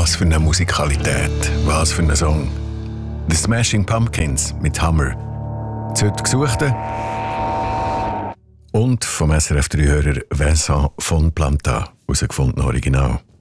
Was für eine Musikalität, was für ein Song. The Smashing Pumpkins mit Hammer. Das heute Gesuchte und vom SRF 3-Hörer Vincent von Planta herausgefunden Original.